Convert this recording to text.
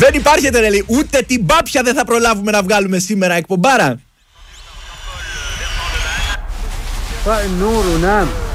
Δεν υπάρχει τρελή. Ούτε την πάπια δεν θα προλάβουμε να βγάλουμε σήμερα εκπομπάρα. النور ونام